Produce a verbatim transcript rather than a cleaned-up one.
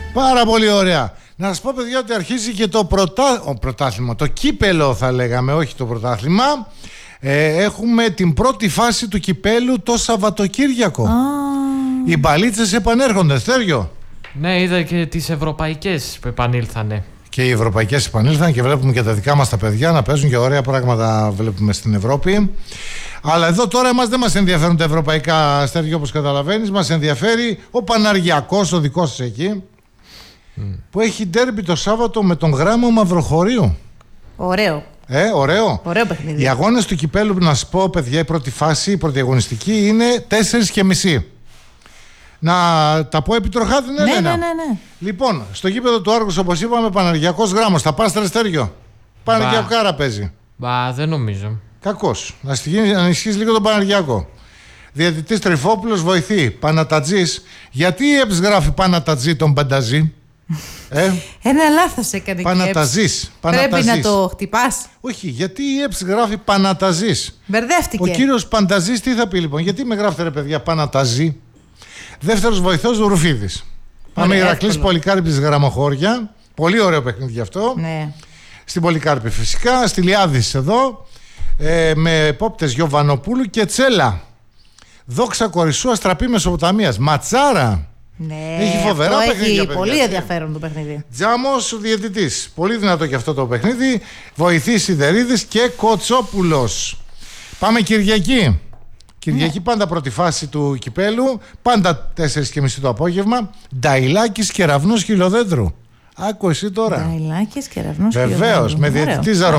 Πάρα πολύ ωραία. Να σας πω, παιδιά, ότι αρχίζει και το πρωτά... Ο, πρωτάθλημα, το κύπελο θα λέγαμε, όχι το πρωτάθλημα. ε, Έχουμε την πρώτη φάση του κυπέλου το Σαββατοκύριακο. ah. Οι μπαλίτσες επανέρχονται, Στέργιο. Ναι, είδα και τις ευρωπαϊκές που επανήλθανε. Και οι ευρωπαϊκές επανήλθαν και βλέπουμε και τα δικά μας τα παιδιά να παίζουν και ωραία πράγματα βλέπουμε στην Ευρώπη. Αλλά εδώ τώρα εμάς δεν μας ενδιαφέρουν τα ευρωπαϊκά, Στέργιο, όπως καταλαβαίνεις. Μας ενδιαφέρει ο Παναργιακός, ο δικός σας εκεί, mm. που έχει ντέρμπι το Σάββατο με τον Γράμμο Μαυροχωρίου. Ωραίο. Ε, ωραίο. Ωραίο παιχνίδι. Οι αγώνες του κυπέλου, να σας πω, παιδιά, η πρώτη φάση, η πρώτη αγωνιστική είναι τέσσερις και μισή. Να τα πω επιτροχά, την Έλενα. Ναι, ναι, ναι, ναι. Λοιπόν, στο γήπεδο του Άργους, όπως είπαμε, Παναργιακός Γράμμος. Θα πας, Στέργιο? Παναργιακάρα παίζει. Μπα, δεν νομίζω. Κακός. Να ανισχύσει λίγο τον Παναργιακό. Διαιτητής Τρυφόπουλος, βοηθή. Πανατατζής. Γιατί η ΕΠΣ γράφει Πανατατζή τον Πανταζή? ε? Ένα λάθος έκανε. Παναταζής. Πρέπει να το χτυπάς. Όχι, γιατί η ΕΠΣ γράφει Παναταζής? Μπερδεύτηκε. Ο κύριος Πανταζής τι θα πει λοιπόν? Γιατί με γράφετε, ρε παιδιά, Παναταζή? Δεύτερος βοηθός Ρουφίδης. Πάμε Ηρακλής Πολυκάρπης Γραμμοχώρια. Πολύ ωραίο παιχνίδι γι' αυτό. Ναι. Στην Πολυκάρπη φυσικά. Στη Λιάδης εδώ. Ε, με επόπτες Γιωβανοπούλου και Τσέλα. Δόξα Κορισσού Αστραπή Μεσοποταμίας. Ματσάρα. Ναι, έχει φοβερά αυτό παιχνίδια. Έχει πολύ ενδιαφέρον το παιχνίδι. Τζάμος διαιτητής. Πολύ δυνατό και αυτό το παιχνίδι. Βοηθή Σιδερίδης και Κοτσόπουλος. Πάμε Κυριακή. Κυριακή ναι. Πάντα πρώτη φάση του κυπέλου. Πάντα τέσσερις και μισή το απόγευμα. Νταϊλάκης Κεραυνός Χιλοδέντρου. Άκου εσύ τώρα. Νταϊλάκης Κεραυνός Χιλοδέντρου. Βεβαίως, με διαιτητή Ζαρο.